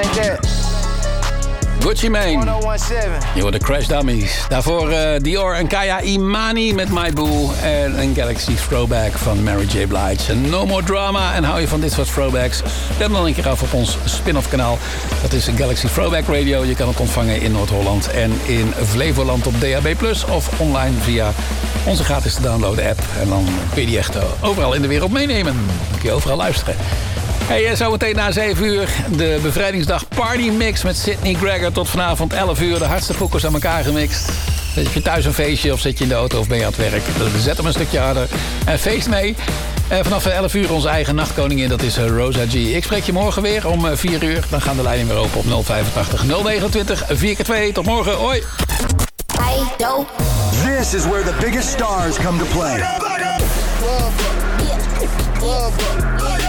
Gucci Mane. Je hoort de Crash Dummies. Daarvoor Dior en Kaya Imani met My Boo. En een Galaxy Throwback van Mary J. Blige. En No More Drama. En hou je van dit soort throwbacks? Stem dan een keer af op ons spin-off kanaal. Dat is een Galaxy Throwback Radio. Je kan het ontvangen in Noord-Holland en in Flevoland op DAB+. Of online via onze gratis te downloaden app. En dan kun je die echt overal in de wereld meenemen. Dan kun je overal luisteren. Hey, zometeen na 7 uur de bevrijdingsdag Party Mix met Sydney Gregor. Tot vanavond 11 uur. De hardste pokkers aan elkaar gemixt. Zet je thuis een feestje of zit je in de auto of ben je aan het werk? Zet hem een stukje harder. En feest mee. Vanaf 11 uur onze eigen nachtkoningin, dat is Rosa G. Ik spreek je morgen weer om 4 uur. Dan gaan de lijnen weer open op 085 029 4x2. Tot morgen. Hoi. This is where the biggest stars come to play.